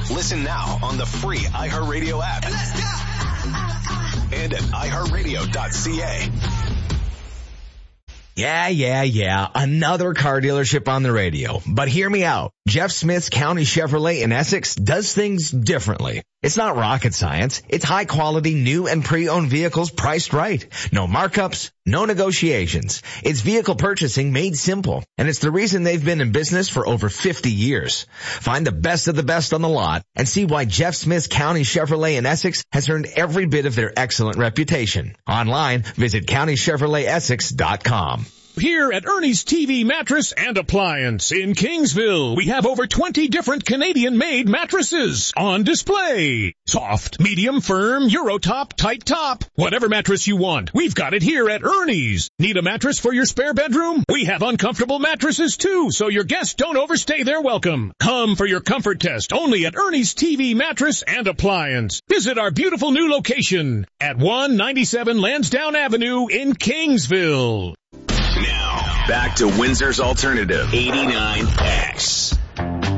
Listen now on the free iHeartRadio app. And at iHeartRadio.ca. Yeah. Another car dealership on the radio. But hear me out. Jeff Smith's County Chevrolet in Essex does things differently. It's not rocket science. It's high quality new and pre-owned vehicles priced right. No markups, no negotiations. It's vehicle purchasing made simple. And it's the reason they've been in business for over 50 years. Find the best of the best on the lot and see why Jeff Smith's County Chevrolet in Essex has earned every bit of their excellent reputation. Online, visit CountyChevroletEssex.com. Here at Ernie's TV Mattress and Appliance in Kingsville, we have over 20 different Canadian-made mattresses on display. Soft, medium, firm, Eurotop, tight top. Whatever mattress you want, we've got it here at Ernie's. Need a mattress for your spare bedroom? We have uncomfortable mattresses too, so your guests don't overstay their welcome. Come for your comfort test only at Ernie's TV Mattress and Appliance. Visit our beautiful new location at 197 Lansdowne Avenue in Kingsville. Now, back to Windsor's Alternative 89X.